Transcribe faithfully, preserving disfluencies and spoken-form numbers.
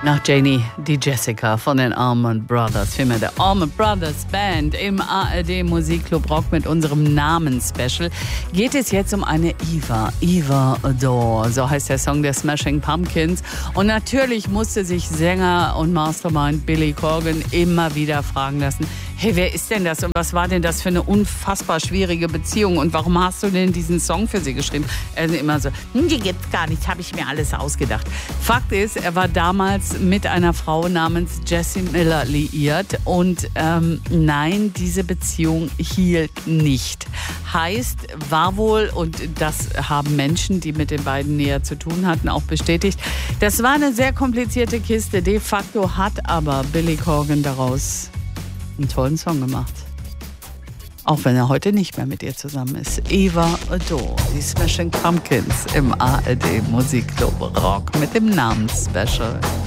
Nach Janie, die Jessica von den Allman Brothers, vielmehr der Allman Brothers Band im A R D Musikclub Rock mit unserem Namensspecial, geht es jetzt um eine Eva, Eva Adore, so heißt der Song der Smashing Pumpkins. Und natürlich musste sich Sänger und Mastermind Billy Corgan immer wieder fragen lassen, hey, wer ist denn das und was war denn das für eine unfassbar schwierige Beziehung und warum hast du denn diesen Song für sie geschrieben? Er ist immer so, hm, die gibt's gar nicht, habe ich mir alles ausgedacht. Fakt ist, er war damals mit einer Frau namens Jessie Miller liiert und ähm, nein, diese Beziehung hielt nicht. Heißt, war wohl, und das haben Menschen, die mit den beiden näher zu tun hatten, auch bestätigt, das war eine sehr komplizierte Kiste. De facto hat aber Billy Corgan daraus einen tollen Song gemacht. Auch wenn er heute nicht mehr mit ihr zusammen ist. Eva Adore, die Smashing Pumpkins im A R D Musikclub Rock mit dem Namensspecial.